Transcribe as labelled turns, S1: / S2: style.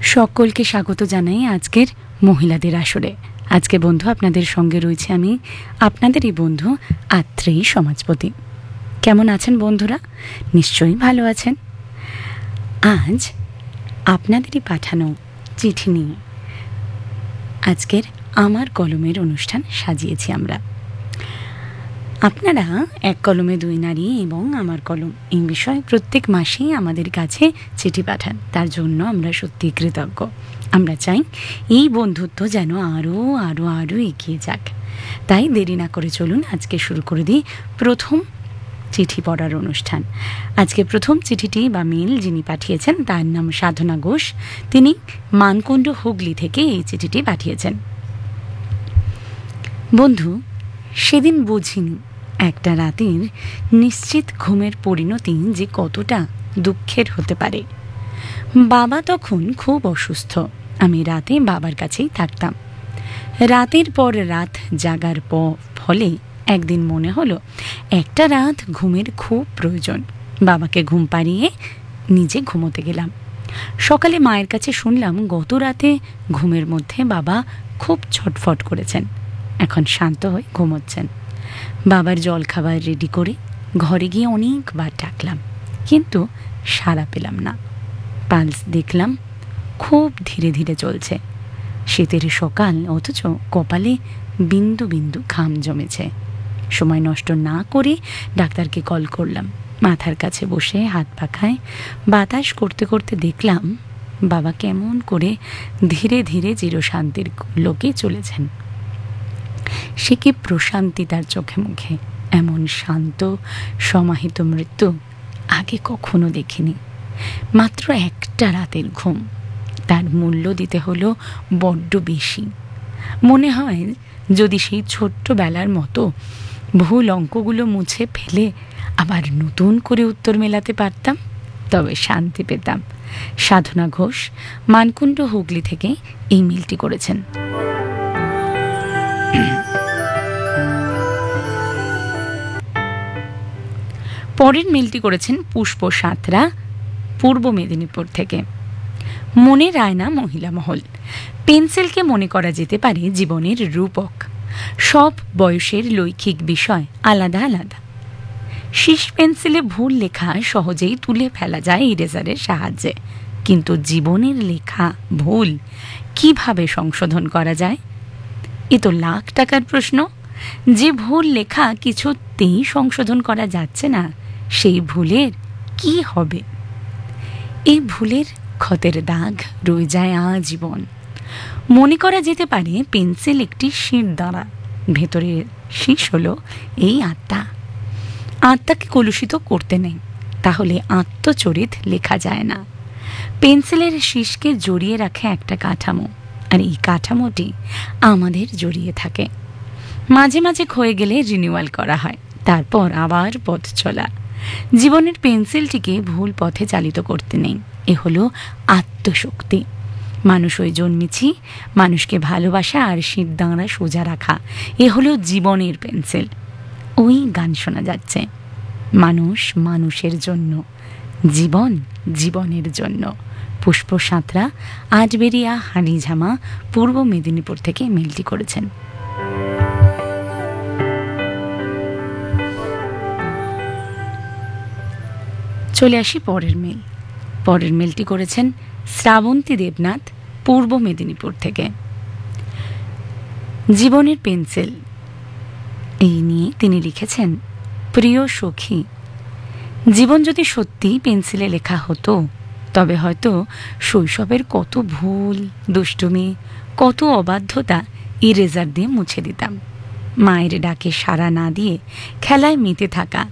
S1: সকলকে স্বাগত জানাই আজকের মহিলাদের আসরে। আজকে বন্ধু আপনাদের সঙ্গে রয়েছে আমি, আপনাদেরই বন্ধু আত্রেয়ী সমাজপতি। কেমন আছেন বন্ধুরা? নিশ্চয়ই ভালো আছেন। আজ আপনাদেরই পাঠানো চিঠি নিয়ে আজকের আমার কলমের অনুষ্ঠান সাজিয়েছি আমরা। আপনারা এক কলমে দুই নারী এবং আমার কলম এই বিষয়ে প্রত্যেক মাসেই আমাদের কাছে চিঠি পাঠান, তার জন্য আমরা সত্যি কৃতজ্ঞ। আমরা চাই এই বন্ধুত্ব যেন আরও আরও আরও এগিয়ে যাক। তাই দেরি না করে চলুন আজকে শুরু করে দিই প্রথম চিঠি পড়ার অনুষ্ঠান। আজকে প্রথম চিঠিটি বা মেল যিনি পাঠিয়েছেন তার নাম সাধনা ঘোষ। তিনি মানকুণ্ড হুগলি থেকে এই চিঠিটি পাঠিয়েছেন। বন্ধু, সেদিন বুঝিনি একটা রাতের নিশ্চিত ঘুমের পরিণতি যে কতটা দুঃখের হতে পারে। বাবা তখন খুব অসুস্থ। আমি রাতে বাবার কাছেই থাকতাম। রাতের পর রাত জাগার ফলে একদিন মনে হলো একটা রাত ঘুমের খুব প্রয়োজন। বাবাকে ঘুম পাড়িয়ে নিজে ঘুমোতে গেলাম। সকালে মায়ের কাছে শুনলাম গত রাতে ঘুমের মধ্যে বাবা খুব ছটফট করেছেন, এখন শান্ত হয়ে ঘুমোচ্ছেন। বাবার জল খাবার রেডি করে ঘরে গিয়ে অনেকবার ডাকলাম, কিন্তু সাড়া পেলাম না। পালস দেখলাম খুব ধীরে ধীরে চলছে। শীতের সকাল, অথচ কপালে বিন্দু বিন্দু ঘাম জমেছে। সময় নষ্ট না করে ডাক্তারকে কল করলাম। মাথার কাছে বসে হাত পাখায় বাতাস করতে করতে দেখলাম বাবা কেমন করে ধীরে ধীরে চিরশান্তির লোকে চলেছেন। সে কি প্রশান্তি তার চোখে মুখে! এমন শান্ত সমাহিত মৃত্যু আগে কখনো দেখিনি। মাত্র একটা রাতের ঘুম, তার মূল্য দিতে হলো বড্ড বেশি। মনে হয় যদি সেই ছোট্টবেলার মতো ভুল অঙ্কগুলো মুছে ফেলে আবার নতুন করে উত্তর মেলাতে পারতাম, তবে শান্তি পেতাম। সাধনা ঘোষ মানকুণ্ড হুগলি থেকে এই মেলটি করেছেন। পরের মেলটি করেছেন পুষ্প সাঁতরা, পূর্ব মেদিনীপুর থেকে। মনের আয়না মহিলা মহল। পেন্সিলকে মনে করা যেতে পারে জীবনের রূপক। সব বয়সের লৈখিক বিষয় আলাদা আলাদা। শীষ পেন্সিলে ভুল লেখা সহজেই তুলে ফেলা যায় ইরেজারের সাহায্যে, কিন্তু জীবনের লেখা ভুল কিভাবে সংশোধন করা যায়? এ তো লাখ টাকার প্রশ্ন। যে ভুল লেখা কিছুতেই সংশোধন করা যাচ্ছে না, সেই ভুলের কি হবে? এই ভুলের ক্ষতের দাগ রয়ে যায় আজীবন। মনে করা যেতে পারে পেন্সিল একটি শিরদাঁড়া, ভেতরের শীষ হলো এই আত্মা। আত্মাকে কলুষিত করতে নেই, তাহলে আত্মচরিত লেখা যায় না। পেন্সিলের শীষকে জড়িয়ে রাখে একটা কাঠামো, আর এই কাঠামোটি আমাদের জড়িয়ে থাকে। মাঝে মাঝে ক্ষয়ে গেলে রিনিউয়াল করা হয়, তারপর আবার পথ চলা। জীবনের পেন্সিলটিকে ভুল পথে চালিত করতে নেই। এ হলো আত্মশক্তি। মানুষ ওই জন্মেছি মানুষকে ভালোবাসা আর শিরদাঁড়া সোজা রাখা। এ হলো জীবনের পেন্সিল। ওই গান শোনা যাচ্ছে, মানুষ মানুষের জন্য, জীবন জীবনের জন্য। পুষ্প সাঁতরা, আজবেরিয়া হাড়িঝামা, পূর্ব মেদিনীপুর থেকে মেলটি করেছেন। চলে আসি পরের মেল। পরের মেলটি করেছেন শ্রাবন্তী দেবনাথ, পূর্ব মেদিনীপুর থেকে। জীবনের পেন্সিল এই নিয়ে তিনি লিখেছেন, প্রিয় সখী, জীবন যদি সত্যি পেন্সিলে লেখা হতো, তবে হয়তো শৈশবের কত ভুল, দুষ্টুমি, কত অবাধ্যতা ইরেজার দিয়ে মুছে দিতাম। মায়ের ডাকে সাড়া না দিয়ে খেলায় মেতে থাকা